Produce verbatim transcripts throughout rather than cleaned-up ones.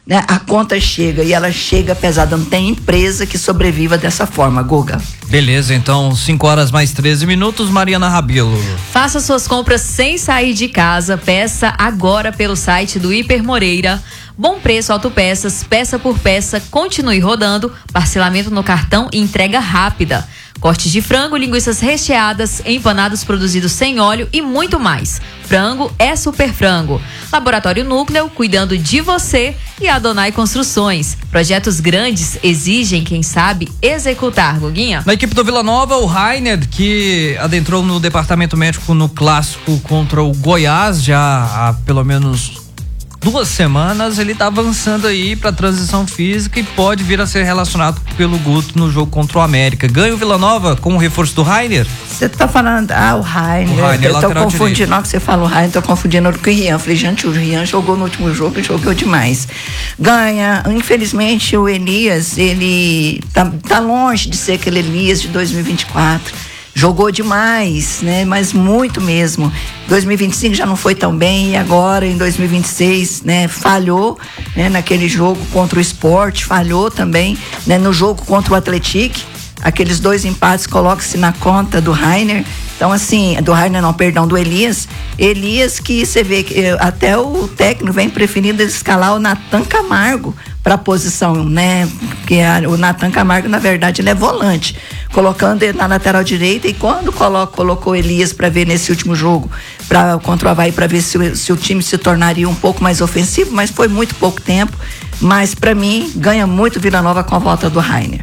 né, a conta chega e ela chega pesada. Não tem empresa que sobreviva dessa forma, Guga. Beleza, então cinco horas mais treze minutos, Mariana Rabelo. Faça suas compras sem sair de casa, peça agora pelo site do Hiper Moreira. Bom preço, autopeças, peça por peça, continue rodando, parcelamento no cartão e entrega rápida. Cortes de frango, linguiças recheadas, empanados produzidos sem óleo e muito mais. Frango é Super Frango. Laboratório Núcleo, cuidando de você, e Adonai Construções. Projetos grandes exigem quem sabe executar, Guguinha. Na equipe do Vila Nova, o Rainer, que adentrou no departamento médico no clássico contra o Goiás já há pelo menos duas semanas, ele tá avançando aí pra transição física e pode vir a ser relacionado pelo Guto no jogo contra o América. Ganha o Vila Nova com o reforço do Rainer? Você tá falando, ah, o Rainer, o Rainer eu tô confundindo, na hora que você fala o Rainer, tô confundindo com o Rian. Eu falei, gente, o Rian jogou no último jogo e jogou demais. Ganha, infelizmente o Elias, ele tá, tá longe de ser aquele Elias de dois mil e vinte e quatro. Jogou demais, né? Mas muito mesmo. dois mil e vinte e cinco já não foi tão bem, e agora em dois mil e vinte e seis, né? Falhou, né? Naquele jogo contra o Sport, falhou também, né? No jogo contra o Atlético, aqueles dois empates colocam-se na conta do Rainer. Então, assim, do Rainer não, perdão, do Elias. Elias que você vê que até o técnico vem preferindo escalar o Nathan Camargo para a posição, né? Porque a, o Nathan Camargo, na verdade, ele é volante, colocando ele na lateral direita, e quando coloca, colocou Elias para ver nesse último jogo, pra, contra o Avaí, para ver se, se o time se tornaria um pouco mais ofensivo, mas foi muito pouco tempo. Mas, para mim, ganha muito Vila Nova com a volta do Rainer.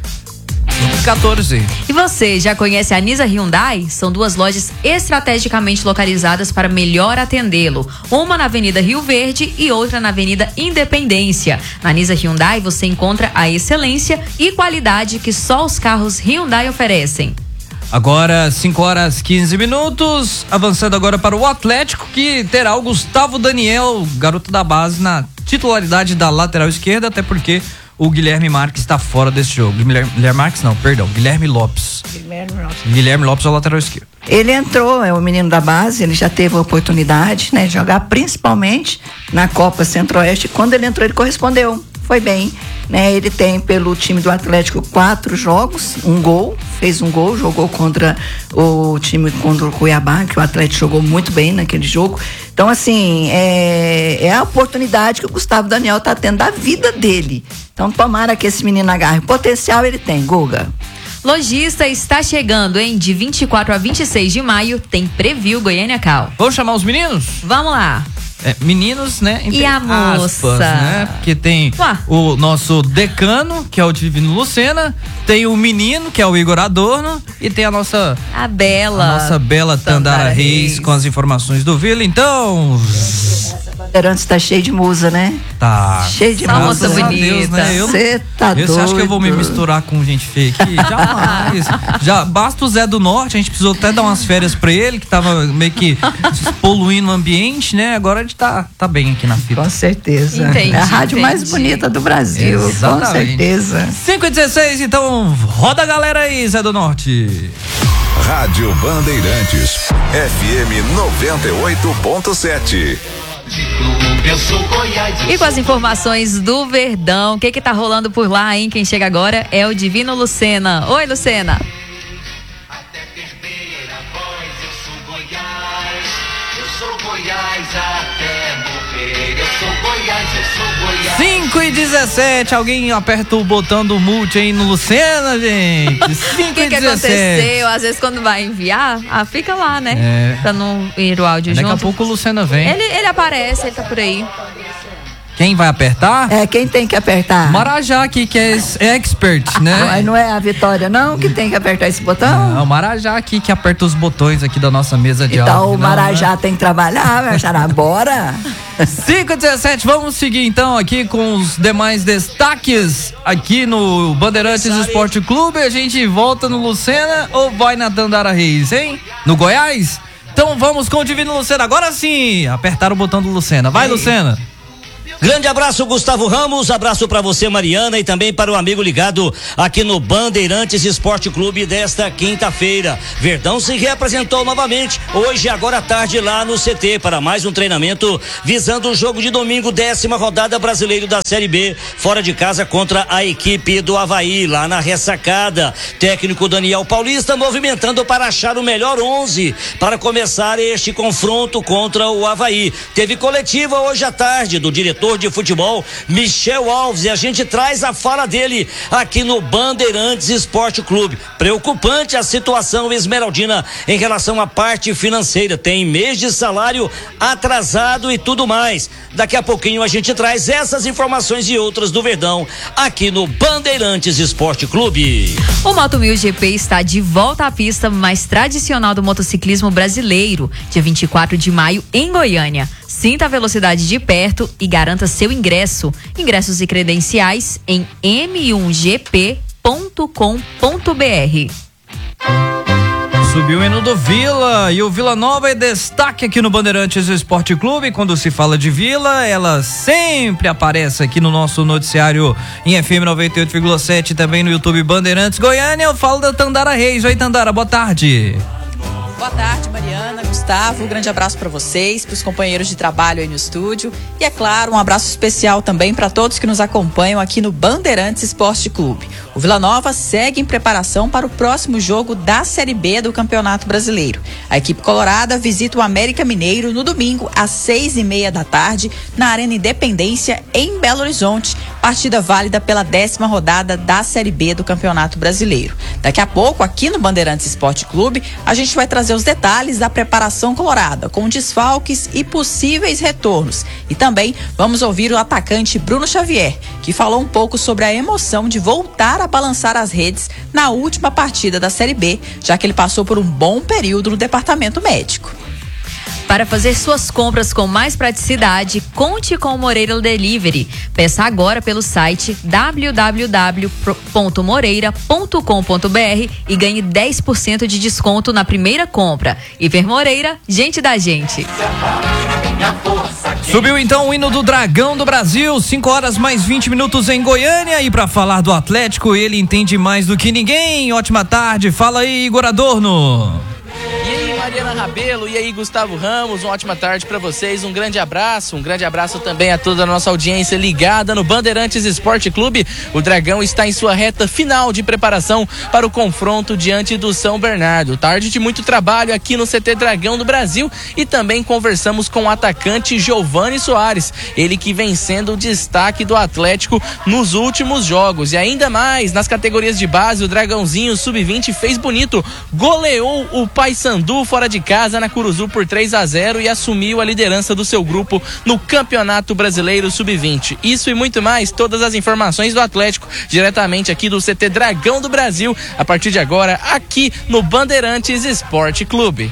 quatorze. E você, já conhece a Nisa Hyundai? São duas lojas estrategicamente localizadas para melhor atendê-lo. Uma na Avenida Rio Verde e outra na Avenida Independência. Na Nisa Hyundai você encontra a excelência e qualidade que só os carros Hyundai oferecem. Agora, cinco horas quinze minutos, avançando agora para o Atlético, que terá o Gustavo Daniel, garoto da base, na titularidade da lateral esquerda, até porque o Guilherme Marques está fora desse jogo. Guilherme, Guilherme Marques não, perdão, Guilherme Lopes. Guilherme Lopes. Guilherme Lopes é o lateral esquerdo. Ele entrou, é o menino da base, ele já teve a oportunidade, né, de jogar principalmente na Copa Centro-Oeste. Quando ele entrou, ele correspondeu, foi bem, né? Ele tem pelo time do Atlético quatro jogos, um gol, fez um gol, jogou contra o time contra o Cuiabá, que o Atlético jogou muito bem naquele jogo. Então, assim, é, é a oportunidade que o Gustavo Daniel tá tendo da vida dele. Então, tomara que esse menino agarre. Potencial ele tem, Guga. Lojista está chegando, hein? De vinte e quatro a vinte e seis de maio, tem Preview Goiânia Cal. Vamos chamar os meninos? Vamos lá. É, meninos, né? E a aspas, moça? Né? Porque tem Uá. o nosso decano, que é o Divino Lucena, tem o menino, que é o Igor Adorno, e tem a nossa... A Bela. A nossa Bela Tandara, Tandara Reis, Reis, com as informações do Vila. Então... Bandeirantes tá cheio de musa, né? Tá. Cheio de Só musa. moça bonita. Você né? tá doido. Você acha que eu vou me misturar com gente feia aqui? Jamais. Já basta o Zé do Norte, a gente precisou até dar umas férias pra ele, que tava meio que poluindo o ambiente, né? Agora a gente tá, tá bem aqui na fila. Com certeza. Entendi, é a rádio entendi. mais bonita do Brasil. Exatamente. Com certeza. cinco e dezesseis, então roda a galera aí, Zé do Norte. Rádio Bandeirantes, F M noventa e oito ponto sete. E com as informações do Verdão, o que que tá rolando por lá, hein? Quem chega agora é o Divino Lucena. Oi, Lucena. Até perder a voz, eu sou Goiás, eu sou Goiás até morrer, eu sou Goiás, eu sou Goiás. cinco e dezessete, alguém aperta o botão do multi aí no Lucena, gente. cinco O que que aconteceu? Às vezes quando vai enviar, ah, fica lá, né? É. Pra não ir o áudio Daqui junto. Daqui a pouco o Lucena vem. Ele, ele aparece, ele tá por aí. Quem vai apertar? É, quem tem que apertar? Marajá aqui, que é expert, né? Mas não é a Vitória, não, que tem que apertar esse botão? Não, o Marajá aqui que aperta os botões aqui da nossa mesa de então, áudio. Então o Marajá não, né? Tem que trabalhar, meu xará, bora! cinco e dezessete, vamos seguir então aqui com os demais destaques aqui no Bandeirantes Esporte Clube. A gente volta no Lucena ou vai na Tandara Reis, hein? No Goiás? Então vamos com o Divino Lucena. Agora sim, apertar o botão do Lucena. Vai, Ei. Lucena! Grande abraço, Gustavo Ramos, abraço para você, Mariana, e também para o amigo ligado aqui no Bandeirantes Esporte Clube desta quinta-feira. Verdão se reapresentou novamente hoje, agora à tarde, lá no C T, para mais um treinamento visando o jogo de domingo, décima rodada brasileiro da Série B, fora de casa contra a equipe do Avaí, lá na ressacada. Técnico Daniel Paulista movimentando para achar o melhor onze para começar este confronto contra o Avaí. Teve coletiva hoje à tarde do diretor de futebol Michel Alves, e a gente traz a fala dele aqui no Bandeirantes Esporte Clube. Preocupante a situação esmeraldina em relação à parte financeira, tem mês de salário atrasado e tudo mais. Daqui a pouquinho a gente traz essas informações e outras do Verdão aqui no Bandeirantes Esporte Clube. O Moto mil G P está de volta à pista mais tradicional do motociclismo brasileiro, dia vinte e quatro de maio em Goiânia. Sinta a velocidade de perto e garanta seu ingresso. Ingressos e credenciais em m um g p ponto com ponto b r. Subiu o hino do Vila, e o Vila Nova é destaque aqui no Bandeirantes Esporte Clube. Quando se fala de Vila, ela sempre aparece aqui no nosso noticiário em F M noventa e oito vírgula sete, também no YouTube Bandeirantes Goiânia. Eu falo da Tandara Reis. Oi, Tandara, boa tarde. Boa tarde, Mariana, Gustavo, um grande abraço para vocês, para os companheiros de trabalho aí no estúdio, e é claro, um abraço especial também para todos que nos acompanham aqui no Bandeirantes Esporte Clube. O Vila Nova segue em preparação para o próximo jogo da Série B do Campeonato Brasileiro. A equipe colorada visita o América Mineiro no domingo às seis e meia da tarde na Arena Independência em Belo Horizonte, partida válida pela décima rodada da Série B do Campeonato Brasileiro. Daqui a pouco, aqui no Bandeirantes Esporte Clube, a gente vai trazer os detalhes da preparação colorada, com desfalques e possíveis retornos. E também vamos ouvir o atacante Bruno Xavier, que falou um pouco sobre a emoção de voltar a balançar as redes na última partida da Série B, já que ele passou por um bom período no departamento médico. Para fazer suas compras com mais praticidade, conte com o Moreira Delivery. Peça agora pelo site w w w ponto moreira ponto com ponto b r e ganhe dez por cento de desconto na primeira compra. Hiper Moreira, gente da gente. Subiu então o hino do Dragão do Brasil, cinco horas mais vinte minutos em Goiânia, e para falar do Atlético, ele entende mais do que ninguém. Ótima tarde, fala aí, Igor Adorno. E aí, Mariana Rabelo, e aí, Gustavo Ramos, uma ótima tarde pra vocês, um grande abraço, um grande abraço também a toda a nossa audiência ligada no Bandeirantes Esporte Clube. O Dragão está em sua reta final de preparação para o confronto diante do São Bernardo. Tarde de muito trabalho aqui no C T Dragão do Brasil, e também conversamos com o atacante Giovani Soares, ele que vem sendo o destaque do Atlético nos últimos jogos, e ainda mais nas categorias de base. O Dragãozinho sub vinte fez bonito, goleou o Paysandu fora de casa na Curuzu por três a zero e assumiu a liderança do seu grupo no Campeonato Brasileiro sub vinte. Isso e muito mais, todas as informações do Atlético, diretamente aqui do C T Dragão do Brasil, a partir de agora, aqui no Bandeirantes Esporte Clube.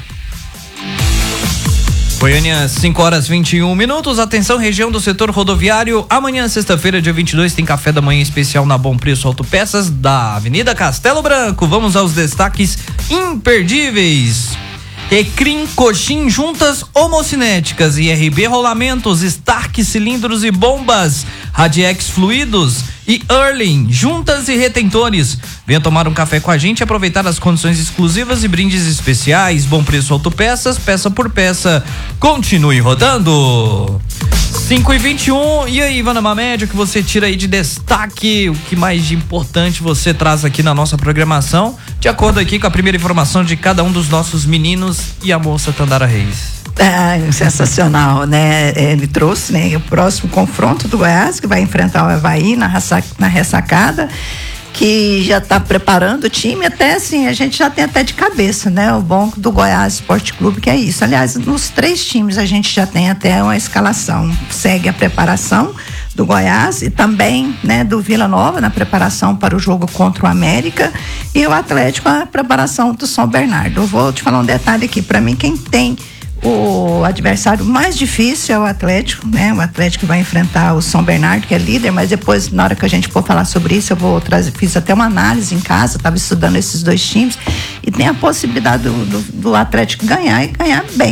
Goiânia, cinco horas e vinte e um minutos. Atenção, região do setor rodoviário. Amanhã, sexta-feira, dia vinte e dois, tem café da manhã especial na Bom Preço Autopeças da Avenida Castelo Branco. Vamos aos destaques imperdíveis. Ecrim, Coxim, juntas homocinéticas, I R B rolamentos, Stark cilindros e bombas, Radiex fluidos e Erling, juntas e retentores. Venha tomar um café com a gente e aproveitar as condições exclusivas e brindes especiais. Bom Preço Autopeças, peça por peça. Continue rodando. cinco e vinte e um, e aí, Ivana Mamédia, o que você tira aí de destaque, o que mais de importante você traz aqui na nossa programação, de acordo aqui com a primeira informação de cada um dos nossos meninos e a moça Tandara Reis. Ah, sensacional, né? Ele trouxe, né, o próximo confronto do Goiás, que vai enfrentar o Avaí na, raça, na ressacada, que já está preparando o time, até assim, a gente já tem até de cabeça, né? O bom do Goiás Esporte Clube, que é isso. Aliás, nos três times a gente já tem até uma escalação. Segue a preparação do Goiás e também, né, do Vila Nova na preparação para o jogo contra o América, e o Atlético a preparação do São Bernardo. Eu vou te falar um detalhe aqui, para mim quem tem o adversário mais difícil é o Atlético, né? O Atlético vai enfrentar o São Bernardo, que é líder, mas depois, na hora que a gente for falar sobre isso, eu vou trazer, fiz até uma análise em casa, estava estudando esses dois times, e tem a possibilidade do, do, do Atlético ganhar e ganhar bem,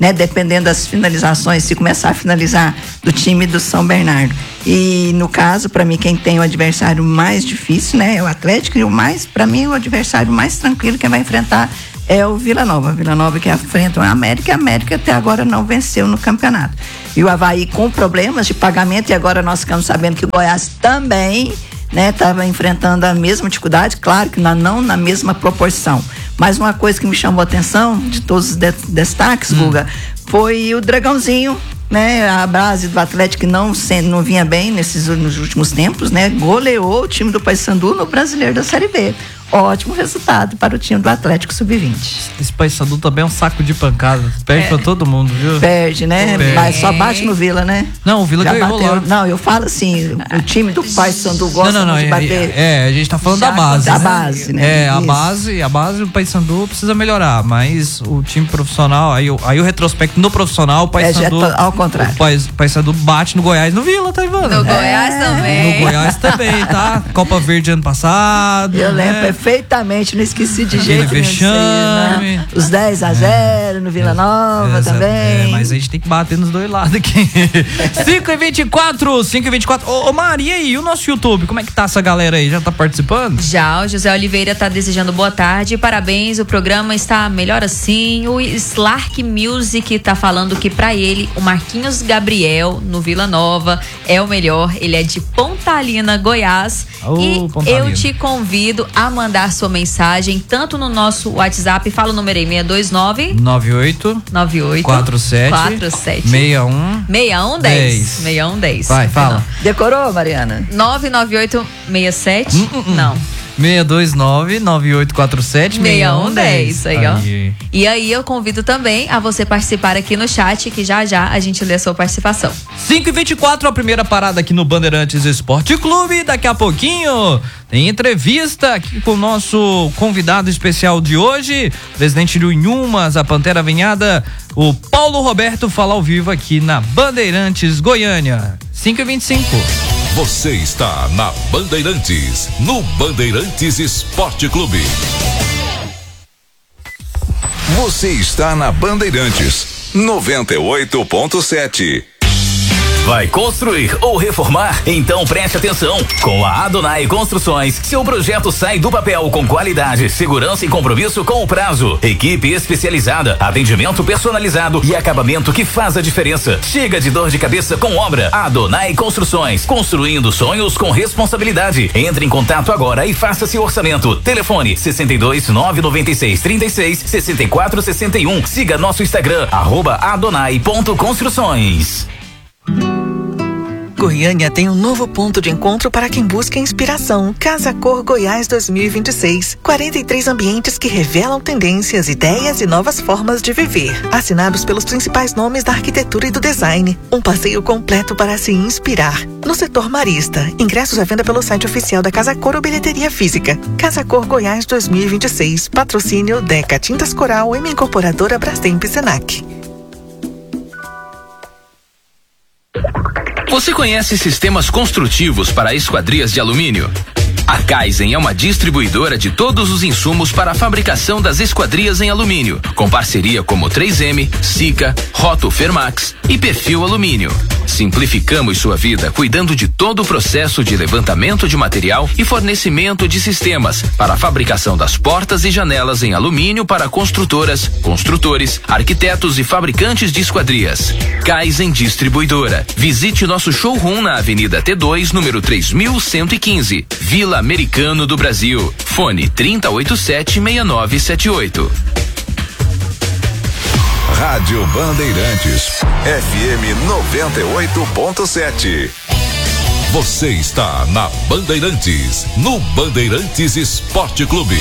né? Dependendo das finalizações, se começar a finalizar do time do São Bernardo. E no caso, para mim, quem tem o adversário mais difícil, né? É o Atlético, e o mais, para mim, o adversário mais tranquilo que vai enfrentar é o Vila Nova. Vila Nova que enfrenta o América, e a América até agora não venceu no campeonato. E o Avaí com problemas de pagamento, e agora nós ficamos sabendo que o Goiás também, né, estava enfrentando a mesma dificuldade, claro que na, não na mesma proporção. Mas uma coisa que me chamou a atenção, de todos os de, destaques, hum. Guga, foi o Dragãozinho, né, a base do Atlético que não, não vinha bem nesses nos últimos tempos, né, goleou o time do Paysandu no Brasileiro da Série B. Ótimo resultado para o time do Atlético sub vinte. Esse Paysandu também é um saco de pancada. Perde é. pra todo mundo, viu? Perde, né? Perde. Mas só bate no Vila, né? Não, o Vila já ganhou bateu. lá. Não, eu falo assim, o time do Paysandu gosta não, não, não, de bater. É, é, a gente tá falando já da base. Da né? base, né? É, a base, a base do Paysandu precisa melhorar, mas o time profissional, aí, aí o retrospecto no profissional, o Paysandu... É, ao contrário. O Paysandu bate no Goiás, no Vila, tá, Ivana? No é. Goiás também. No Goiás também, tá? Copa Verde ano passado. Eu né? lembro perfeitamente, não esqueci de jeito nenhum. Vexame. Né? Os dez a zero é. no Vila Nova é, também. É, mas a gente tem que bater nos dois lados aqui. cinco e vinte e quatro, cinco e vinte e quatro. Ô, ô Maria, e o nosso YouTube? Como é que tá essa galera aí? Já tá participando? Já, o José Oliveira tá desejando boa tarde, parabéns, o programa está melhor assim. O Slark Music tá falando que pra ele, o Marquinhos Gabriel, no Vila Nova, é o melhor. Ele é de Pontalina, Goiás. Oh, e Pontalina. Eu te convido a mandar sua mensagem, tanto no nosso WhatsApp, fala o número aí, seis dois nove nove oito nove oito quatro sete quatro sete seis um seis um dez seis um dez. Vai, fala. Decorou, Mariana? nove nove oito seis sete Hum, hum, hum. Não. seis dois nove nove oito quatro sete seis um dez. Aí, ó. Aí. E aí eu convido também a você participar aqui no chat, que já já a gente lê a sua participação. cinco e vinte e quatro, a primeira parada aqui no Bandeirantes Esporte Clube. Daqui a pouquinho tem entrevista aqui com o nosso convidado especial de hoje, presidente do Inhumas, a Pantera Vinhada, o Paulo Roberto, fala ao vivo aqui na Bandeirantes Goiânia. cinco e vinte e cinco. Você está na Bandeirantes, no Bandeirantes Esporte Clube. Você está na Bandeirantes, noventa e oito ponto sete. Vai construir ou reformar? Então preste atenção. Com a Adonai Construções, seu projeto sai do papel com qualidade, segurança e compromisso com o prazo. Equipe especializada, atendimento personalizado e acabamento que faz a diferença. Chega de dor de cabeça com obra. Adonai Construções, construindo sonhos com responsabilidade. Entre em contato agora e faça seu orçamento. Telefone sessenta e dois, nove noventa e seis, trinta e seis, sessenta e quatro, sessenta e um. Siga nosso Instagram, arroba adonai ponto construções. Goiânia tem um novo ponto de encontro para quem busca inspiração. Casa Cor Goiás dois mil e vinte e seis. quarenta e três ambientes que revelam tendências, ideias e novas formas de viver. Assinados pelos principais nomes da arquitetura e do design. Um passeio completo para se inspirar. No setor marista, ingressos à venda pelo site oficial da Casa Cor ou bilheteria física. Casa Cor Goiás dois mil e vinte e seis. Patrocínio Deca Tintas Coral, M Incorporadora, Brastemp e Senac. Você conhece sistemas construtivos para esquadrias de alumínio? A Kaizen é uma distribuidora de todos os insumos para a fabricação das esquadrias em alumínio, com parceria como três M, Sika, Roto Fermax e Perfil Alumínio. Simplificamos sua vida cuidando de todo o processo de levantamento de material e fornecimento de sistemas para a fabricação das portas e janelas em alumínio para construtoras, construtores, arquitetos e fabricantes de esquadrias. Kaizen Distribuidora. Visite nosso showroom na Avenida T dois, número três mil cento e quinze, Vila Americano do Brasil. Fone trinta e oito sete, seis nove sete oito. Rádio Bandeirantes, F M noventa e oito ponto sete. Você está na Bandeirantes, no Bandeirantes Esporte Clube.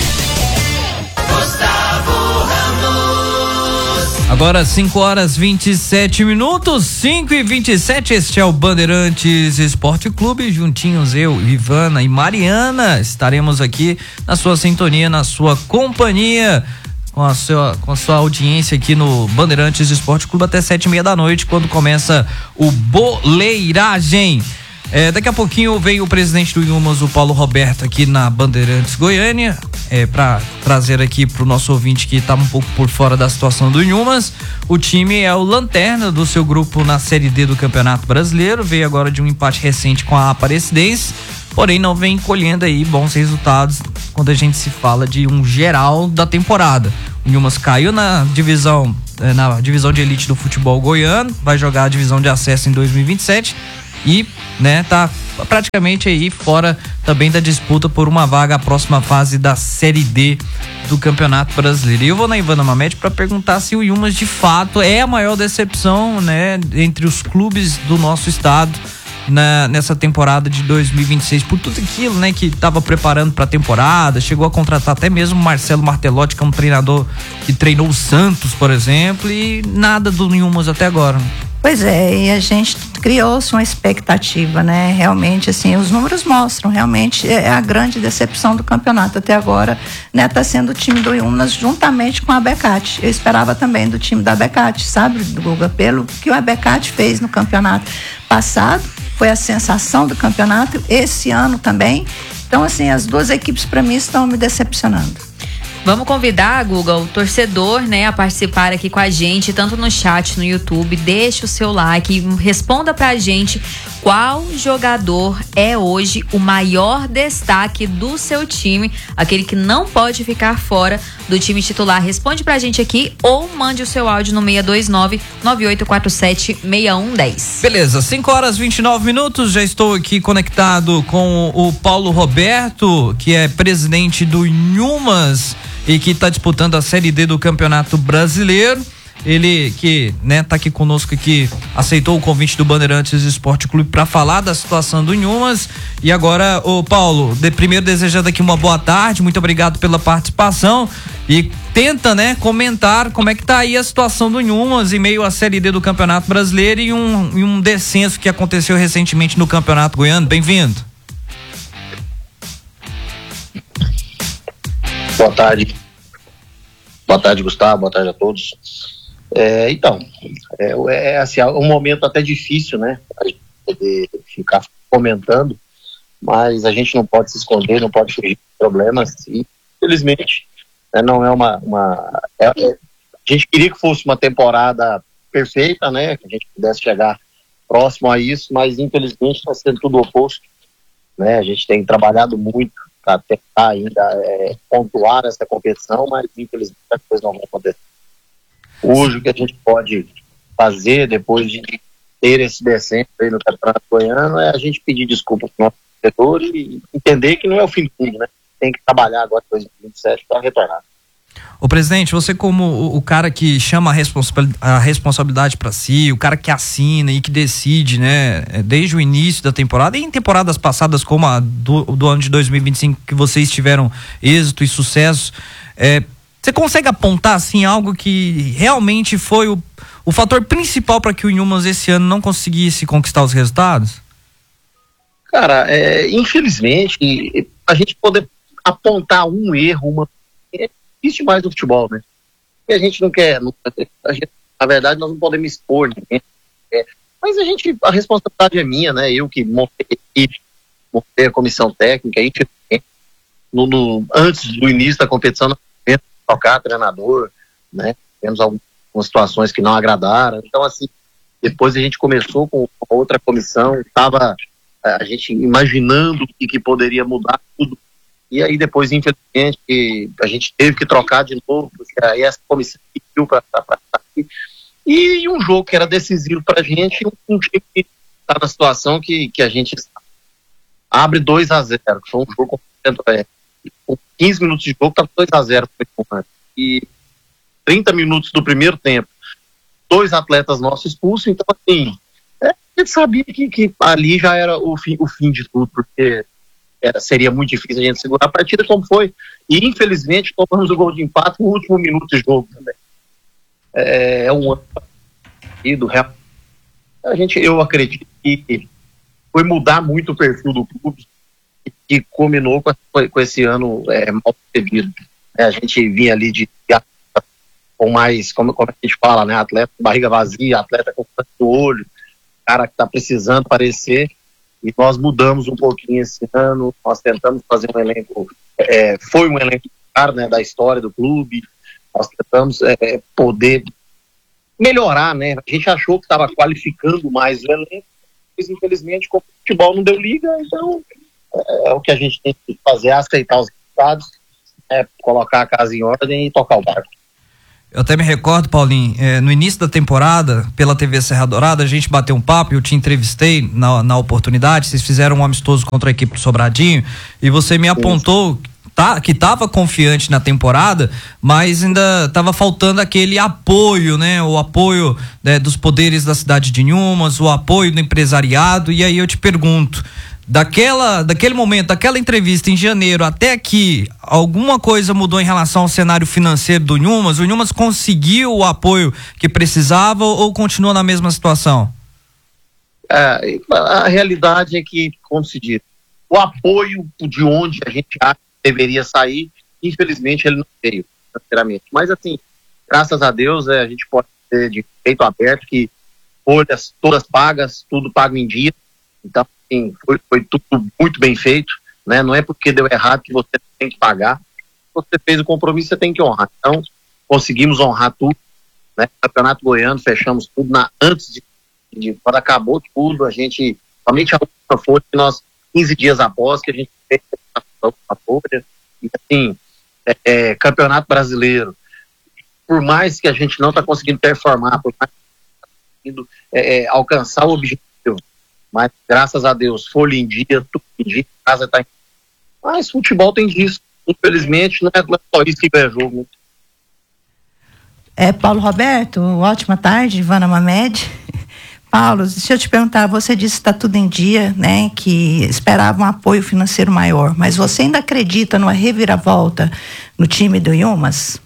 Gustavo Ramos. Agora cinco horas vinte e sete minutos, cinco e vinte e sete, este é o Bandeirantes Esporte Clube, juntinhos eu, Ivana e Mariana, estaremos aqui na sua sintonia, na sua companhia, com a sua, com a sua audiência aqui no Bandeirantes Esporte Clube até sete e meia da noite, quando começa o Boleiragem. É, daqui a pouquinho vem o presidente do Inhumas, o Paulo Roberto, aqui na Bandeirantes Goiânia, é, para trazer aqui pro nosso ouvinte que tá um pouco por fora da situação do Inhumas. O time é o lanterna do seu grupo na Série D do Campeonato Brasileiro, veio agora de um empate recente com a Aparecidense, porém não vem colhendo aí bons resultados quando a gente se fala de um geral da temporada. O Inhumas caiu na divisão, na divisão de elite do futebol goiano, vai jogar a divisão de acesso em dois mil e vinte e sete e, né, tá praticamente aí fora também da disputa por uma vaga à próxima fase da Série D do Campeonato Brasileiro. E eu vou na Ivana Mamede para perguntar se o Inhumas de fato é a maior decepção, né, entre os clubes do nosso estado Na, nessa temporada de dois mil e vinte e seis, por tudo aquilo, né, que estava preparando para a temporada, chegou a contratar até mesmo o Marcelo Martelotti, que é um treinador que treinou o Santos, por exemplo, e nada do Inhumas até agora. Pois é, e a gente criou-se uma expectativa, né? Realmente, assim, os números mostram, realmente é a grande decepção do campeonato até agora, né? Tá sendo o time do Inhumas juntamente com a Abecate. Eu esperava também do time da Abecate, sabe, Guga? Pelo que o Abecate fez no campeonato passado, foi a sensação do campeonato, esse ano também. Então, assim, as duas equipes para mim estão me decepcionando. Vamos convidar, Guga, o torcedor, né, a participar aqui com a gente, tanto no chat, no YouTube. Deixa o seu like, responda pra gente qual jogador é hoje o maior destaque do seu time, aquele que não pode ficar fora do time titular. Responde pra gente aqui ou mande o seu áudio no seis dois nove, nove oito quatro sete, seis um um zero. Beleza, cinco horas e vinte e nove minutos, já estou aqui conectado com o Paulo Roberto, que é presidente do Inhumas e que está disputando a Série D do Campeonato Brasileiro. Ele que, né, tá aqui conosco aqui, aceitou o convite do Bandeirantes Esporte Clube para falar da situação do Inhumas. E agora, ô Paulo, de, primeiro desejando aqui uma boa tarde, muito obrigado pela participação e tenta, né, comentar como é que tá aí a situação do Inhumas em meio à Série D do Campeonato Brasileiro e um, e um descenso que aconteceu recentemente no Campeonato Goiano. Bem-vindo. Boa tarde. Boa tarde, Gustavo. Boa tarde a todos. É, então, é, é, assim, é um momento até difícil, né? A gente poder ficar comentando, mas a gente não pode se esconder, não pode fugir de problemas. E, infelizmente, né, não é uma. uma é, é, a gente queria que fosse uma temporada perfeita, né? Que a gente pudesse chegar próximo a isso, mas infelizmente está sendo tudo o oposto. Né? A gente tem trabalhado muito para tentar ainda é, pontuar essa competição, mas infelizmente as coisas não vão acontecer. Hoje o que a gente pode fazer depois de ter esse descenso aí no Campeonato Goiano é a gente pedir desculpa para o nosso torcedor e entender que não é o fim do mundo, né? Tem que trabalhar agora em dois mil e vinte e sete para retornar. Ô presidente, você como o, o cara que chama a, responsa- a responsabilidade para si, o cara que assina e que decide, né, desde o início da temporada e em temporadas passadas como a do, do ano de dois mil e vinte e cinco, que vocês tiveram êxito e sucesso, é, você consegue apontar assim algo que realmente foi o, o fator principal para que o Inhumas esse ano não conseguisse conquistar os resultados? Cara, é, infelizmente a gente poder apontar um erro, uma é difícil mais do futebol, né? E a gente não quer, não, a gente, na verdade nós não podemos expor ninguém, é, mas a gente, a responsabilidade é minha, né? Eu que montei a equipe, montei a comissão técnica, a gente, no, no, antes do início da competição, nós tivemos que trocar treinador, né? Tivemos algumas situações que não agradaram, então assim, depois a gente começou com outra comissão, estava a gente imaginando o que, que poderia mudar tudo. E aí depois, infelizmente, a gente teve que trocar de novo, porque aí essa comissão pediu para sair. E um jogo que era decisivo para a gente, um time que está na situação que, que a gente está. Abre dois a zero, que foi um jogo é, com quinze minutos de jogo, estava dois a zero. E trinta minutos do primeiro tempo, dois atletas nossos expulsos, então assim, é, a gente sabia que, que ali já era o fim, o fim de tudo, porque Era, seria muito difícil a gente segurar a partida como foi, e infelizmente tomamos o gol de empate no último minuto de jogo também. É, é um ano do real. A gente, eu acredito que foi mudar muito o perfil do clube e combinou com, com esse ano é, mal recebido. É, a gente vinha ali de, de com mais, como, como a gente fala, né, atleta com barriga vazia, atleta com canto do olho, cara que está precisando aparecer. e nós mudamos um pouquinho esse ano, nós tentamos fazer um elenco, é, foi um elenco caro, né, da história do clube, nós tentamos é, poder melhorar, né, a gente achou que estava qualificando mais o elenco, mas infelizmente como o futebol não deu liga, então é, é o que a gente tem que fazer, é aceitar os resultados, é, colocar a casa em ordem e tocar o barco. Eu até me recordo, Paulinho, eh, no início da temporada, pela T V Serra Dourada, a gente bateu um papo, eu te entrevistei na, na oportunidade, vocês fizeram um amistoso contra a equipe do Sobradinho, e você me apontou tá, que estava confiante na temporada, mas ainda estava faltando aquele apoio, né? O apoio, né, dos poderes da cidade de Inhumas, o apoio do empresariado, e aí eu te pergunto, Daquela, daquele momento, daquela entrevista em janeiro até aqui, alguma coisa mudou em relação ao cenário financeiro do Inhumas? O Inhumas conseguiu o apoio que precisava ou continua na mesma situação? É, a realidade é que, como se diz, o apoio de onde a gente acha que deveria sair, infelizmente ele não veio, sinceramente. Mas assim, graças a Deus, é, a gente pode ter de peito aberto que folhas todas pagas, tudo pago em dia. Então, sim, foi, foi tudo muito bem feito, né? Não é porque deu errado que você tem que pagar. Se você fez o compromisso, você tem que honrar. Então, conseguimos honrar tudo, né? Campeonato Goiano, fechamos tudo na, antes de, de quando acabou tudo, a gente, somente a última foi que nós, quinze dias após que a gente fez a folha, e assim, é, é, Campeonato Brasileiro, por mais que a gente não está conseguindo performar, por mais que não está conseguindo é, é, alcançar o objetivo, mas graças a Deus, folha em dia, tudo em dia, casa tá em... Mas futebol tem disso, infelizmente, não é só isso que ganha jogo. Né? É, Paulo Roberto, ótima tarde, Ivana Mamed. Paulo, deixa eu te perguntar, você disse que está tudo em dia, né, que esperava um apoio financeiro maior, mas você ainda acredita numa reviravolta no time do Inhumas?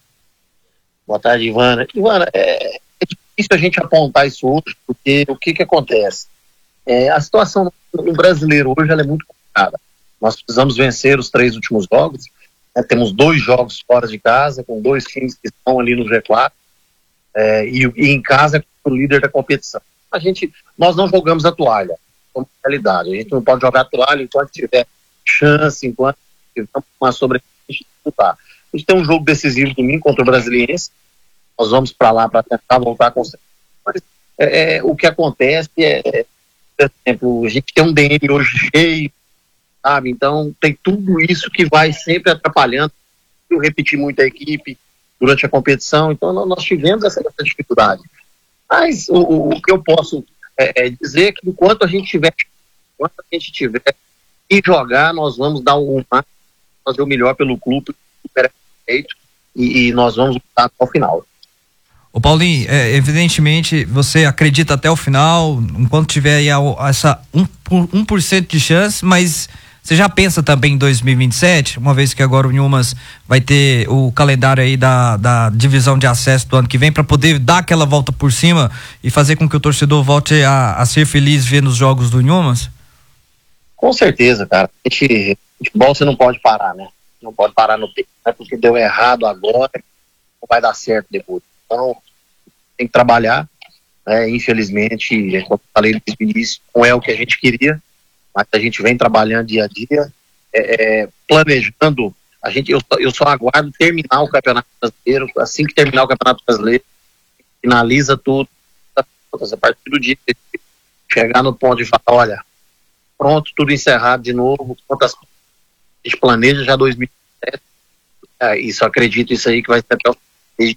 Boa tarde, Ivana. Ivana, é, é difícil a gente apontar isso hoje, porque o que que acontece? É, a situação no brasileiro hoje ela é muito complicada. Nós precisamos vencer os três últimos jogos, né? Temos dois jogos fora de casa, com dois times que estão ali no G quatro, é, e, e em casa com o líder da competição. A gente, nós não jogamos a toalha, como realidade. A gente não pode jogar a toalha enquanto tiver chance, enquanto tiver uma sobrevivência de disputar. A gente tem um jogo decisivo domingo contra o Brasiliense, nós vamos para lá para tentar voltar com o Mas é, é, o que acontece é por exemplo, a gente tem um D M hoje cheio, sabe? Então tem tudo isso que vai sempre atrapalhando. Eu repeti muito a equipe durante a competição, então nós tivemos essa, essa dificuldade. Mas o, o que eu posso é, é dizer é que enquanto a gente tiver, enquanto a gente tiver que jogar, nós vamos dar o máximo, fazer o melhor pelo clube, feito, e, e nós vamos lutar até o final. Ô Paulinho, é, evidentemente você acredita até o final, enquanto tiver aí a, a, essa um por cento de chance, mas você já pensa também em dois mil e vinte e sete, uma vez que agora o Inhumas vai ter o calendário aí da, da divisão de acesso do ano que vem, para poder dar aquela volta por cima e fazer com que o torcedor volte a, a ser feliz vendo os jogos do Inhumas? Com certeza, cara. A gente, futebol você não pode parar, né? Não pode parar no tempo. Não é porque deu errado agora, não vai dar certo depois. Então, tem que trabalhar, né? Infelizmente, como eu falei no início, não é o que a gente queria, mas a gente vem trabalhando dia a dia, é, é, planejando. A gente, eu, eu só aguardo terminar o Campeonato Brasileiro. Assim que terminar o Campeonato Brasileiro, finaliza tudo. A partir do dia que chegar no ponto de falar, olha, pronto, tudo encerrado de novo, quantas a gente planeja já dois mil e sete, é, isso, acredito isso aí que vai ser até o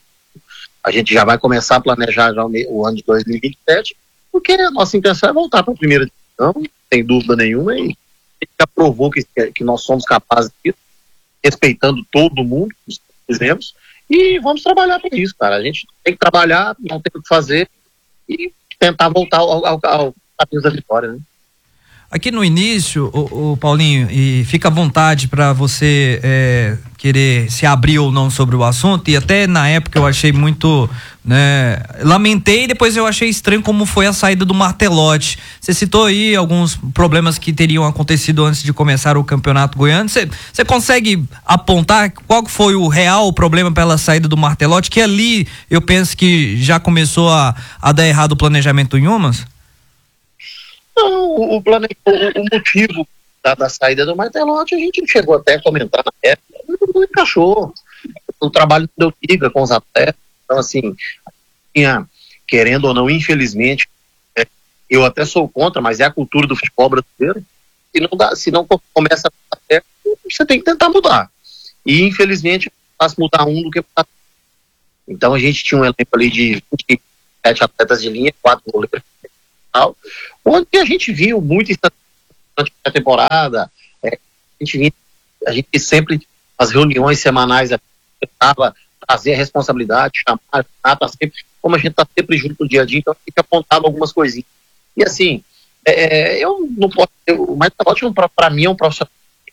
a gente já vai começar a planejar já o, o ano de dois mil e vinte e sete, porque a nossa intenção é voltar para a primeira divisão, sem dúvida nenhuma, e a gente já provou que, que nós somos capazes disso, respeitando todo mundo, que fizemos, e vamos trabalhar para isso, cara. A gente tem que trabalhar, não tem o que fazer, e tentar voltar ao, ao, ao caminho da vitória, né? Aqui no início, o, o Paulinho, e fica à vontade para você é, querer se abrir ou não sobre o assunto, e até na época eu achei muito, né, lamentei, depois eu achei estranho como foi a saída do Martelotti. Você citou aí alguns problemas que teriam acontecido antes de começar o Campeonato Goiano. Você, você consegue apontar qual foi o real problema pela saída do Martelotti, que ali eu penso que já começou a, a dar errado o planejamento do Inhumas? Não, o, o, plane... o, o motivo da, da saída do Martelotti, a gente chegou até a comentar na época, não, não encaixou. O trabalho deu liga com os atletas. Então, assim, tinha, querendo ou não, infelizmente, é, eu até sou contra, mas é a cultura do futebol brasileiro. Se não, dá, se não começa a dar certo, você tem que tentar mudar. E, infelizmente, faz mudar um do que mudar. Então, a gente tinha um elenco ali de vinte e sete atletas de linha, quatro goleiros, onde a gente viu muito durante a temporada. É, a, gente vinha, a gente sempre, as reuniões semanais, tentava trazer a responsabilidade, chamar, tá sempre, como a gente está sempre junto no dia a dia, então a gente apontava algumas coisinhas. E assim, é, eu não posso, eu, o Martelotti para mim é um profissional,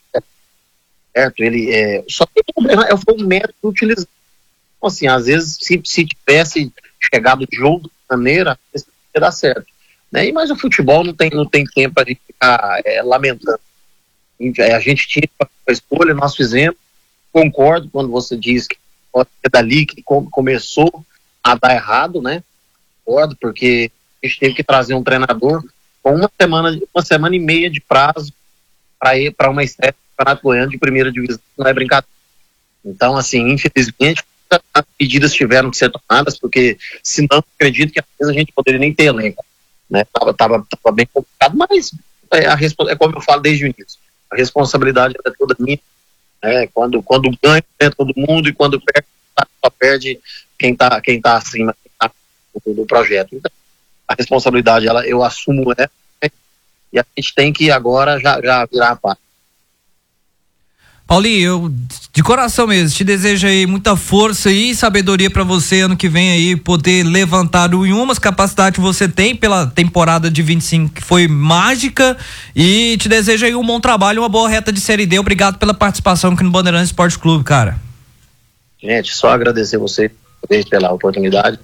certo? Ele é, só tem problema, é, foi um método utilizado. Então, assim, às vezes, se, se tivesse chegado de outra maneira, isso ia dar certo. Né? E, mas o futebol não tem, não tem tempo para a gente ficar é, lamentando. A gente tinha a escolha, nós fizemos. Concordo quando você diz que pode ser dali que começou a dar errado, né? Concordo, porque a gente teve que trazer um treinador com uma semana, uma semana e meia de prazo para ir para uma estreia do Campeonato Goiano de primeira divisão, não é brincadeira. Então, assim, infelizmente, as medidas tiveram que ser tomadas, porque senão acredito que às vezes a gente poderia nem ter elenco, né? Tava, tava, tava bem complicado, mas é, a, é como eu falo desde o início, a responsabilidade é toda minha. É, quando, quando ganha, é todo mundo, e quando perde, só perde quem está quem tá acima quem tá do, do projeto. Então, a responsabilidade, ela, eu assumo ela, né? E a gente tem que agora já, já virar a parte. Paulinho, eu de coração mesmo te desejo aí muita força e sabedoria para você ano que vem aí poder levantar o Inhumas, capacidade que você tem pela temporada de vinte e cinco que foi mágica, e te desejo aí um bom trabalho, uma boa reta de Série D. Obrigado pela participação aqui no Bandeirantes Esporte Clube, cara. Gente, só agradecer você pela oportunidade,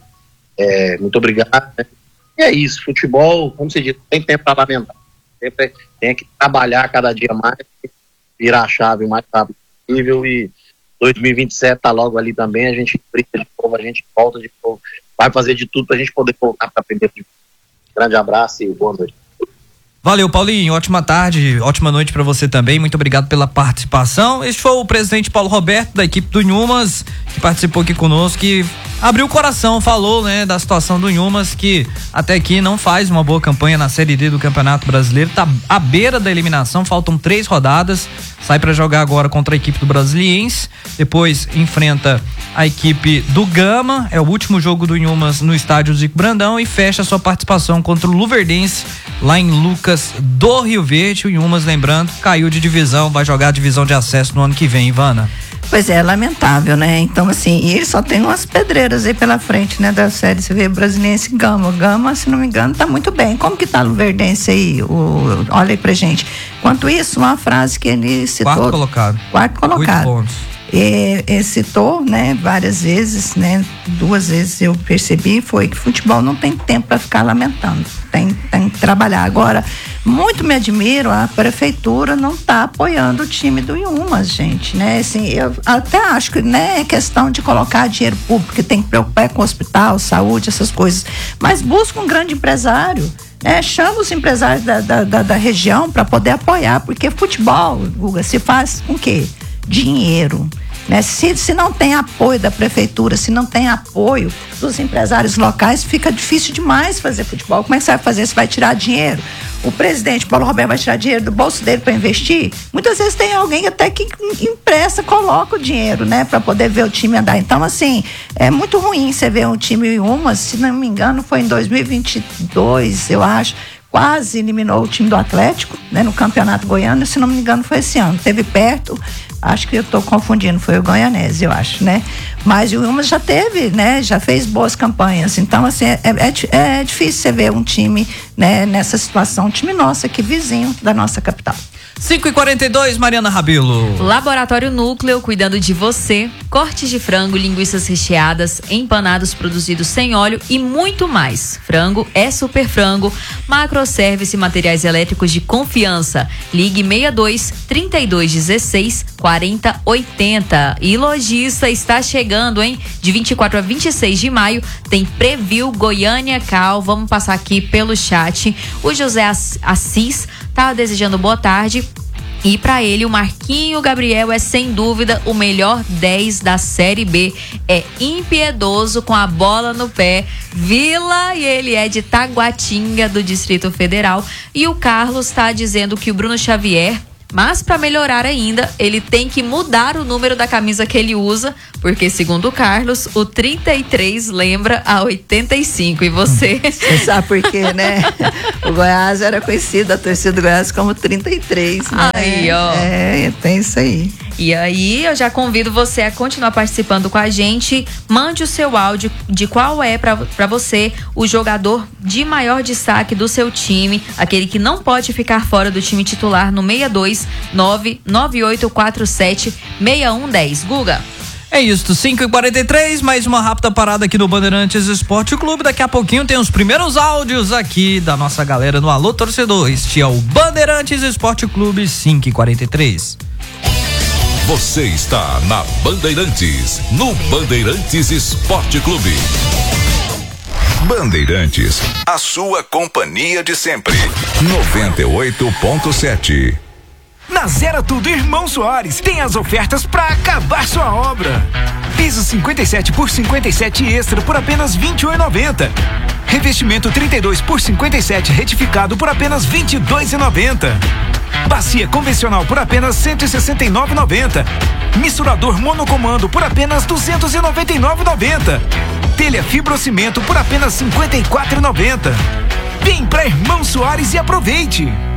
é, muito obrigado, né? E é isso, futebol, como você diz, tem tempo para lamentar, sempre tem que trabalhar cada dia mais, virar a chave o mais rápido possível, e dois mil e vinte e sete tá logo ali também, a gente brinca de novo, a gente volta de novo, vai fazer de tudo pra gente poder voltar pra primeiro de novo. Grande abraço e boa noite. Valeu, Paulinho, ótima tarde, ótima noite pra você também, muito obrigado pela participação. Este foi o presidente Paulo Roberto, da equipe do Inhumas, que participou aqui conosco, que abriu o coração, falou, né, da situação do Inhumas, que até aqui não faz uma boa campanha na Série D do Campeonato Brasileiro, tá à beira da eliminação, faltam três rodadas, sai pra jogar agora contra a equipe do Brasiliense, depois enfrenta a equipe do Gama, é o último jogo do Inhumas no estádio Zico Brandão, e fecha sua participação contra o Luverdense, lá em Lucas do Rio Verde. O Inhumas, lembrando, caiu de divisão, vai jogar a divisão de acesso no ano que vem, Ivana. Pois é, lamentável, né? Então, assim, e ele só tem umas pedreiras aí pela frente, né, da série. Você vê Brasiliense e Gama. Gama, se não me engano, tá muito bem. Como que tá o Luverdense aí? O, olha aí pra gente. Enquanto isso, uma frase que ele citou. Quarto colocado. Quarto colocado. Oito pontos. E, e citou, né, várias vezes, né, duas vezes eu percebi, foi que futebol não tem tempo para ficar lamentando, tem, tem que trabalhar. Agora, muito me admiro, a prefeitura não está apoiando o time do Inhumas, gente, né, assim, eu até acho que, né, é questão de colocar dinheiro público, que tem que preocupar com o hospital, saúde, essas coisas, mas busca um grande empresário, né, chama os empresários da, da, da, da região para poder apoiar, porque futebol, Guga, se faz com o quê? Dinheiro, né? Se, se não tem apoio da prefeitura, se não tem apoio dos empresários locais, fica difícil demais fazer futebol. Como é que você vai fazer? Você vai tirar dinheiro? O presidente Paulo Roberto vai tirar dinheiro do bolso dele para investir? Muitas vezes tem alguém até que empresta, coloca o dinheiro, né, para poder ver o time andar. Então, assim, é muito ruim você ver um time Inhumas, se não me engano, foi em dois mil e vinte e dois, eu acho, quase eliminou o time do Atlético, né, no Campeonato Goiano, se não me engano foi esse ano, teve perto, acho que eu estou confundindo, foi o Goianese, eu acho, né, mas o Inhumas já teve, né, já fez boas campanhas, então assim, é, é, é difícil você ver um time, né, nessa situação, um time nosso aqui, vizinho da nossa capital. cinco e quarenta e dois, Mariana Rabelo. Laboratório Núcleo, cuidando de você. Cortes de frango, linguiças recheadas, empanados produzidos sem óleo e muito mais. Frango é Super Frango. Macroservice, materiais elétricos de confiança. Ligue seis dois, trinta e dois, dezesseis, quarenta, oitenta. E Logista está chegando, hein? De vinte e quatro a vinte e seis de maio tem Preview Goiânia Cal. Vamos passar aqui pelo chat. O José Assis tá desejando boa tarde. E para ele, o Marquinho Gabriel é sem dúvida o melhor dez da Série B. É impiedoso com a bola no pé. Vila, e ele é de Taguatinga, do Distrito Federal. E o Carlos está dizendo que o Bruno Xavier, mas para melhorar ainda, ele tem que mudar o número da camisa que ele usa, porque segundo o Carlos, o trinta e três lembra a oitenta e cinco. E você? Você sabe por quê, né? O Goiás era conhecido, a torcida do Goiás, como trinta e três, né? Aí, ó. É, tem isso aí. E aí, eu já convido você a continuar participando com a gente. Mande o seu áudio de qual é para você o jogador de maior destaque do seu time, aquele que não pode ficar fora do time titular, no seis dois nove nove oito quatro sete seis um um zero. Guga. É isso, cinco e quarenta e três, mais uma rápida parada aqui no Bandeirantes Esporte Clube. Daqui a pouquinho tem os primeiros áudios aqui da nossa galera no Alô Torcedor. Este é o Bandeirantes Esporte Clube, cinco e quarenta e três. Você está na Bandeirantes, no Bandeirantes Esporte Clube. Bandeirantes, a sua companhia de sempre. noventa e oito ponto sete. Na Zera Tudo Irmão Soares tem as ofertas para acabar sua obra. Piso cinquenta e sete por cinquenta e sete extra por apenas vinte e um reais e noventa centavos. Revestimento trinta e dois por cinquenta e sete retificado por apenas vinte e dois reais e noventa centavos. Bacia convencional por apenas cento e sessenta e nove reais e noventa centavos. Misturador monocomando por apenas duzentos e noventa e nove reais e noventa centavos. Telha fibrocimento por apenas cinquenta e quatro reais e noventa centavos. Vem pra Irmão Soares e aproveite!